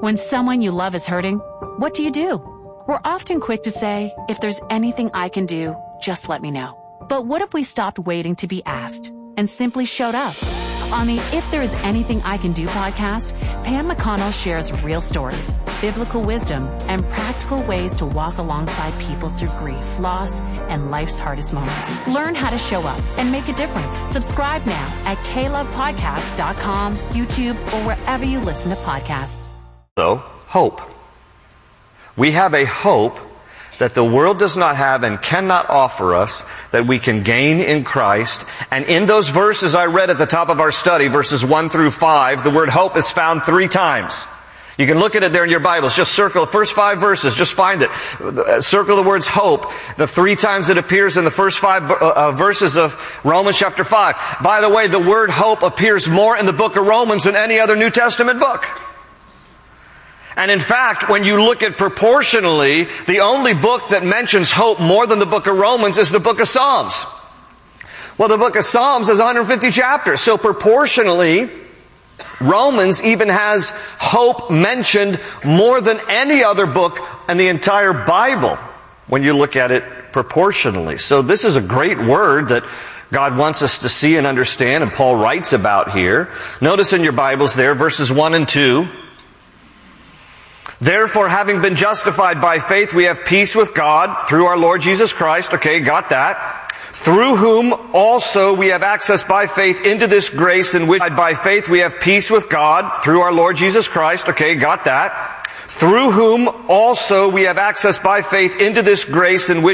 When someone you love is hurting, what do? We're often quick to say, if there's anything I can do, just let me know. But what if we stopped waiting to be asked and simply showed up? On the If There Is Anything I Can Do podcast, Pam McConnell shares real stories, biblical wisdom, and practical ways to walk alongside people through grief, loss, and life's hardest moments. Learn how to show up and make a difference. Subscribe now at klovepodcast.com, YouTube, or wherever you listen to podcasts. So, hope. We have a hope that the world does not have and cannot offer us, that we can gain in Christ. And in those verses I read at the top of our study, verses 1 through 5, the word hope is found 3 times. You can look at it there in your Bibles. Just circle the first 5 verses. Just find it. Circle the words hope. The 3 times it appears in the first 5 verses of Romans chapter 5. By the way, the word hope appears more in the book of Romans than any other New Testament book. And in fact, when you look at proportionally, the only book that mentions hope more than the book of Romans is the book of Psalms. Well, the book of Psalms has 150 chapters. So proportionally, Romans even has hope mentioned more than any other book in the entire Bible when you look at it proportionally. So this is a great word that God wants us to see and understand, and Paul writes about here. Notice in your Bibles there, verses 1 and 2. Therefore, having been justified by faith, we have peace with God through our Lord Jesus Christ. Okay, got that. Through whom also we have access by faith into this grace in which by faith we have peace with God through our Lord Jesus Christ. Okay, got that. Through whom also we have access by faith into this grace in which